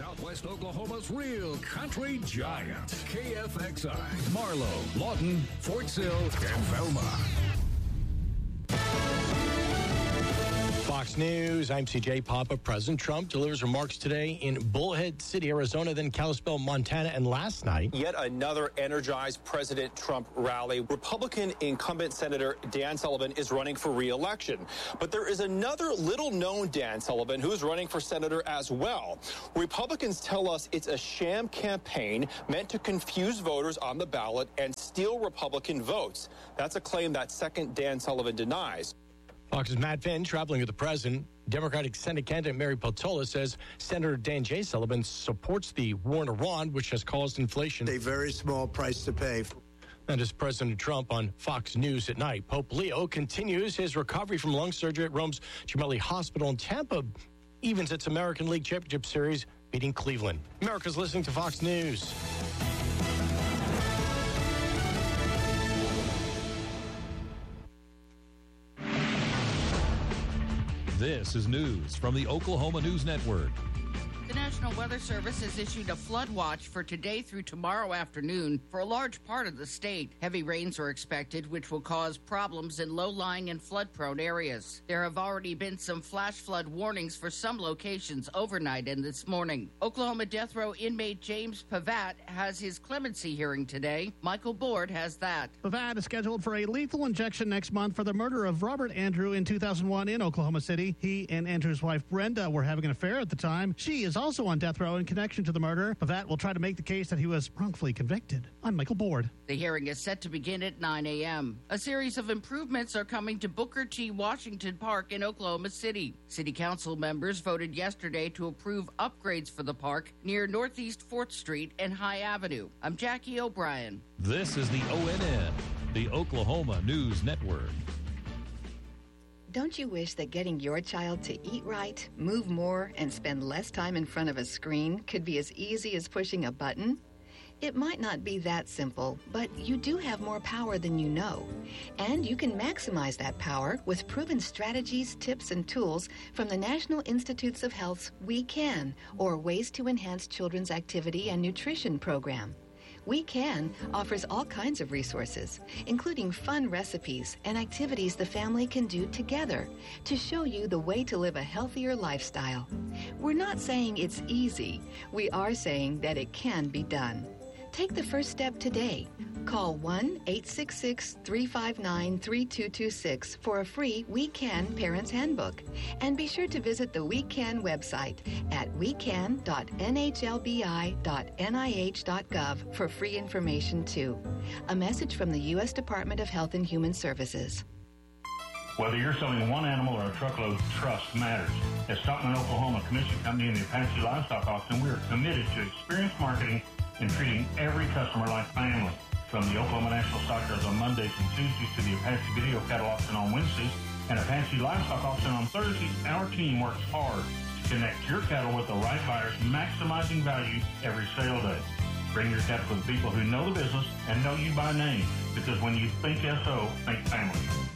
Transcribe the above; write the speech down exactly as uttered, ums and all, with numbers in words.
Southwest Oklahoma's real country giant. K F X I, Marlow, Lawton, Fort Sill, and Velma. Fox News, I'm C J Papa. President Trump delivers remarks today in Bullhead City, Arizona, then Kalispell, Montana, and last night. Yet another energized President Trump rally. Republican incumbent Senator Dan Sullivan is running for re-election. But there is another little-known Dan Sullivan who's running for senator as well. Republicans tell us it's a sham campaign meant to confuse voters on the ballot and steal Republican votes. That's a claim that second Dan Sullivan denies. Fox's Matt Finn traveling with the president. Democratic Senate candidate Mary Peltola says Senator Dan J. Sullivan supports the war in Iran, which has caused inflation. A very small price to pay. That is President Trump on Fox News at night. Pope Leo continues his recovery from lung surgery at Rome's Gemelli Hospital in Tampa. Evens its American League Championship Series, beating Cleveland. America's listening to Fox News. This is news from the Oklahoma News Network. The National Weather Service has issued a flood watch for today through tomorrow afternoon for a large part of the state. Heavy rains are expected, which will cause problems in low-lying and flood-prone areas. There have already been some flash flood warnings for some locations overnight and this morning. Oklahoma death row inmate James Pavat has his clemency hearing today. Michael Board has that. Pavat is scheduled for a lethal injection next month for the murder of Robert Andrew in two thousand one in Oklahoma City. He and Andrew's wife Brenda were having an affair at the time. She is also on death row in connection to the murder. Pavat will try to make the case that he was wrongfully convicted. I'm Michael Board. The hearing is set to begin at nine a.m. A series of improvements are coming to Booker T. Washington Park in Oklahoma City. City Council members voted yesterday to approve upgrades for the park near Northeast fourth Street and High Avenue. I'm Jackie O'Brien. This is the O N N, the Oklahoma News Network. Don't you wish that getting your child to eat right, move more, and spend less time in front of a screen could be as easy as pushing a button? It might not be that simple, but you do have more power than you know. And you can maximize that power with proven strategies, tips, and tools from the National Institutes of Health's We Can, or Ways to Enhance Children's Activity and Nutrition program. We Can offers all kinds of resources, including fun recipes and activities the family can do together to show you the way to live a healthier lifestyle. We're not saying it's easy. We are saying that it can be done. Take the first step today. Call one eight six six, three five nine, three two two six for a free We Can Parents Handbook. And be sure to visit the We Can website at we can dot n h l b i dot n i h dot gov for free information too. A message from the U S Department of Health and Human Services. Whether you're selling one animal or a truckload, trust matters. At Stockman, Oklahoma Commission Company and the Apache Livestock Auction, we are committed to experienced marketing and treating every customer like family. From the Oklahoma National Stock Yards on Mondays and Tuesdays to the Apache Video Cattle Auction on Wednesdays and Apache Livestock Auction on Thursdays, our team works hard to connect your cattle with the right buyers, maximizing value every sale day. Bring your cattle to the people who know the business and know you by name, because when you think S O, think family.